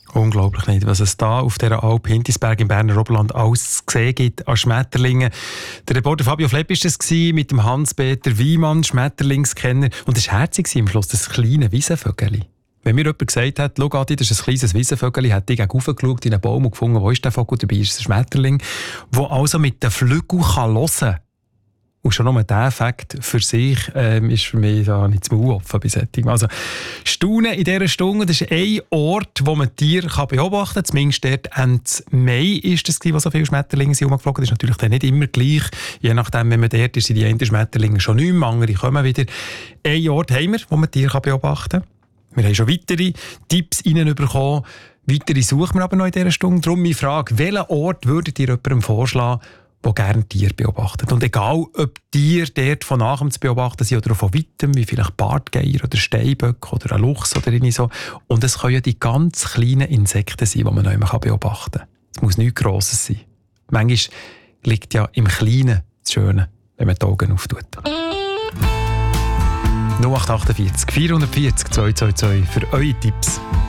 Unglaublich nicht, was es da auf dieser Alp Hintisberg im Berner Oberland alles zu sehen gibt an Schmetterlingen. Der Reporter Fabio Flepp war das mit dem Hans-Peter Wiemann, Schmetterlingskenner. Und es war herzig am Schluss, das kleine Wiesenvögeli. Wenn mir jemand gesagt hat, schau Adi, das ist ein kleines Wiesenvögeli, hätte ich raufgeschaut in einen Baum und gefunden, wo ist der Vogel? Dabei ist es ein Schmetterling, der also mit den Flügeln hören kann. Und schon nur dieser Fakt für sich ist für mich da nicht zu offen bei solchen. Also Staunen in dieser Stunde, das ist ein Ort, wo man Tiere beobachten kann. Zumindest dort Ende Mai ist das, wo so viele Schmetterlinge sind rumgeflogen. Das ist natürlich dann nicht immer gleich. Je nachdem, wenn man dort ist, sind die einen Schmetterlinge schon nicht mehr, andere kommen wieder. Ein Ort haben wir, wo man Tiere beobachten kann. Wir haben schon weitere Tipps reinbekommen. Weitere suchen wir aber noch in dieser Stunde. Darum meine Frage, welchen Ort würdet ihr jemandem vorschlagen, der gerne Tiere beobachtet? Und egal, ob Tiere dort von nachher zu beobachten sind oder auch von weitem, wie vielleicht Bartgeier oder Steinböcke oder ein Luchs oder irgendwie so. Und es können ja die ganz kleinen Insekten sein, die man noch immer beobachten kann. Es muss nichts Grosses sein. Manchmal liegt ja im Kleinen das Schöne, wenn man die Augen auftut. 0848 440 222 für eure Tipps.